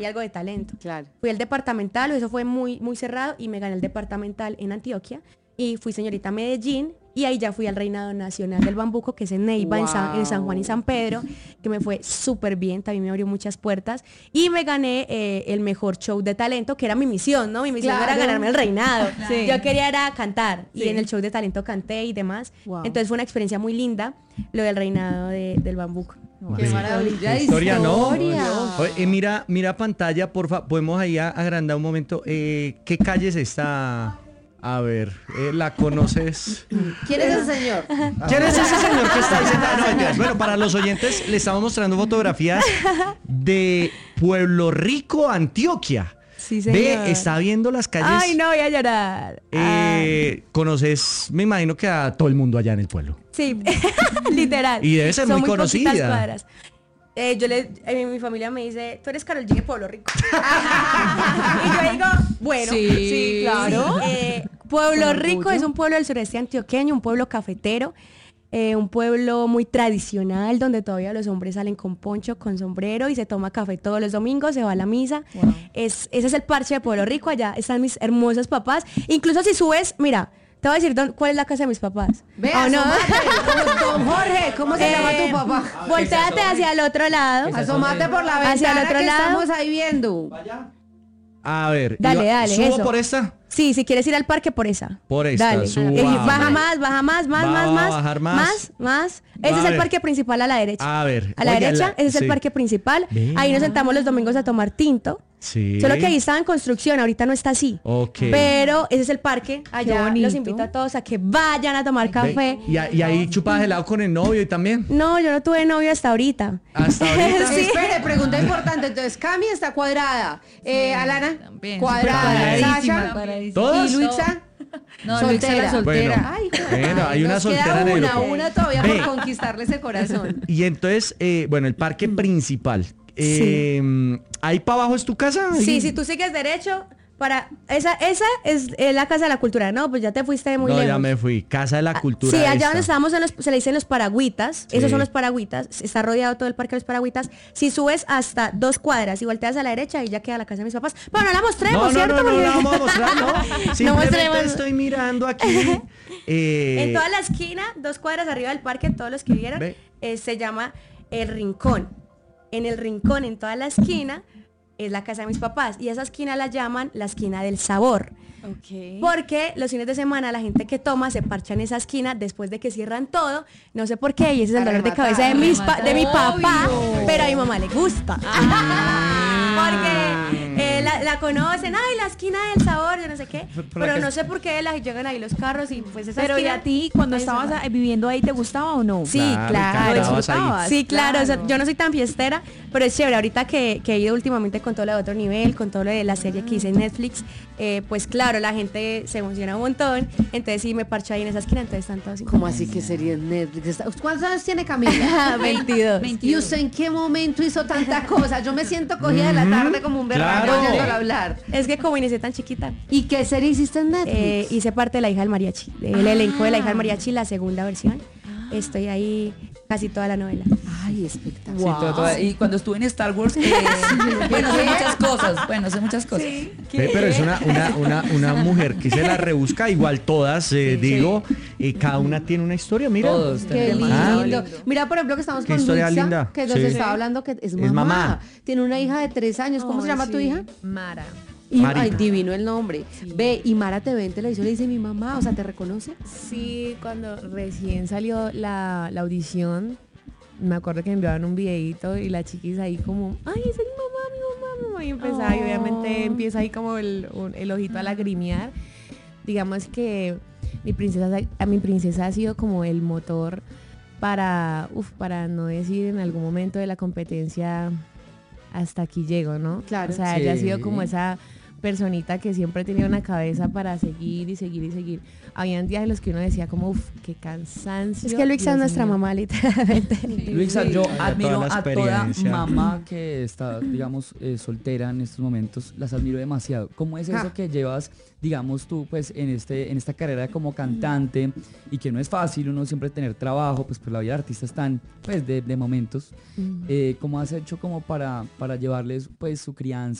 y algo de talento. Claro. Fui al departamental, eso fue muy, muy cerrado, y me gané el departamental en Antioquia, y fui señorita Medellín, y ahí ya fui al Reinado Nacional del Bambuco, que es en Neiva, Wow. en San Juan y San Pedro, que me fue súper bien, también me abrió muchas puertas, y me gané el mejor show de talento, que era mi misión, ¿no? Mi misión Claro. era ganarme el reinado. Sí. Yo quería era cantar, Sí. y en el show de talento canté y demás. Wow. Entonces fue una experiencia muy linda, lo del reinado del Bambuco. Qué maravilla de Historia, ¿no? historia. Oye, mira pantalla, porfa, podemos ahí agrandar un momento. ¿Qué calle es esta? A ver, ¿la conoces? ¿Quién es ese señor? ¿Quién es ese señor que está ahí sentado? No, mentiras. Bueno, para los oyentes, le estamos mostrando fotografías de Pueblo Rico, Antioquia. Sí, señor. Ve, está viendo las calles. Ay, no voy a llorar. Conoces, me imagino que a todo el mundo allá en el pueblo. Sí, literal. Y debe ser Son muy conocida. poquitas cuadras. Mi familia me dice, tú eres Karol G de Pueblo Rico. Y yo digo, bueno, Sí, claro. Pueblo Con Rico orgullo. es un pueblo del sureste antioqueño, un pueblo cafetero, un pueblo muy tradicional, donde todavía los hombres salen con poncho, con sombrero, y se toma café todos los domingos, se va a la misa. Wow. Ese es el parche de Pueblo Rico. Allá están mis hermosos papás. Incluso si subes, mira, te voy a decir cuál es la casa de mis papás. Ve, ¿O no? asómate. Don Jorge, ¿cómo se llama tu papá? Voltéate hacia el otro lado. Asómate por la Hacia el ventana otro que lado. estamos ahí viendo. A ver. Dale, dale, ¿Subo eso. por esta? Sí, si quieres ir al parque, por esa. Por esta, Dale. suba. Baja más, baja más, más, Va más, a más. bajar más. Más. Va Ese a es el ver. parque principal a la derecha. A ver. A la Oye, derecha, ese es sí. el parque principal. Ve. Ahí nos sentamos los domingos a tomar tinto. Sí. Solo que ahí estaba en construcción, ahorita no está así. Ok. Pero ese es el parque. Allá bonito. los invito a todos a que vayan a tomar café. Ve, y ahí chupas helado con el novio y también. No, yo no tuve novio hasta ahorita. Hasta ahorita. Sí. Espere, pregunta importante. Entonces, Cami está cuadrada. Alana, También, cuadrada. cuadradísima, Sasha. cuadradísima. ¿Todos? Y Luisa. No, Soltera. Luisa la soltera. Ay, joder, Bueno, hay una nos soltera queda en el una grupo. todavía Ve. por conquistarle ese corazón. Y entonces, bueno, el parque principal. Ahí para abajo es tu casa. Sí, Ahí. si tú sigues derecho, esa es la Casa de la Cultura. No, pues ya te fuiste muy No, lejos. ya me fui. Casa de la Cultura. Sí, allá esta. donde estábamos se le dicen los paragüitas. Sí. Esos son los paragüitas. Está rodeado todo el parque de los paragüitas. Si subes hasta 2 cuadras y volteas a la derecha, ahí ya queda la casa de mis papás. Pero no la mostremos, No, ¿cierto? no, Porque- la vamos a mostrar, ¿no? Simplemente mostremos. estoy mirando aquí. En toda la esquina, 2 cuadras arriba del parque, todos los que vieron, Ve. se llama El Rincón. En el rincón, en toda la esquina, es la casa de mis papás. Y esa esquina la llaman la esquina del sabor. Ok. Porque los fines de semana la gente que toma se parcha en esa esquina después de que cierran todo. No sé por qué, y ese es el dolor de cabeza de mi papá, Obvio. pero a mi mamá le gusta. Porque la conocen, ay, la esquina del sabor, yo no sé qué. Pero no sé por qué llegan ahí los carros y pues esa Pero ¿y esquina, a ti cuando nadie se estabas va. viviendo ahí te gustaba o no? Sí, Claro, claro. y cantabas ahí. disfrutabas. Sí, claro, o sea, Claro. yo no soy tan fiestera, pero es chévere. Ahorita que he ido últimamente con todo lo de Otro Nivel, con todo lo de la serie que hice en Netflix, pues claro, la gente se emociona un montón. Entonces sí me parcho ahí en esa esquina, entonces están todos ¿Cómo así que sería en Netflix? ¿Cuántos años tiene Camila? 22. ¿Y usted en qué momento hizo tanta cosa? Yo me siento cogida de la tarde como un berraco Claro. oyéndola hablar. Es que como inicié tan chiquita, ¿Y qué serie hiciste en Netflix? hice parte de La Hija del Mariachi, el elenco de La Hija del Mariachi, la segunda versión. Estoy ahí casi toda la novela. Ay, Sí, espectacular. y cuando estuve en Star Wars, bueno, sé muchas cosas. Bueno, sé muchas cosas. Ve, pero es una mujer que se la rebusca, igual todas, digo, cada una tiene una historia, mira. Todos Qué tenemos. lindo. Mira, por ejemplo, que estamos Qué con historia Luisa, linda. que nos Sí. estaba hablando que es mamá. Es mamá. Tiene una hija de 3 años. ¿Cómo se llama tu hija? Mara. Y, Marita. ay, divino el nombre. Ve, y Mara te ve en televisión y le dice mi mamá, o sea, ¿te reconoce? Sí, cuando recién salió la audición, me acuerdo que me enviaban un videito y la chiquis ahí como, ay, esa es mi mamá, mi mamá, mi mamá. Y empezaba, y obviamente empieza ahí como el ojito a lagrimear. Digamos que mi princesa ha sido como el motor para no decir en algún momento de la competencia hasta aquí llego, ¿no? Claro. O sea, Sí. ella ha sido como esa personita que siempre tenía una cabeza para seguir y seguir y seguir. Habían días en los que uno decía como, uff, qué cansancio. Es que Luisa Dios es nuestra mío. mamá, literalmente. Luisa, yo Toda admiro la a toda experiencia. mamá que está, digamos, soltera en estos momentos. Las admiro demasiado. ¿Cómo es eso que llevas, digamos, tú, pues, en esta carrera como cantante y que no es fácil uno siempre tener trabajo, pues, la vida de artista es tan, pues, de momentos. ¿Cómo has hecho como para llevarles, pues, su crianza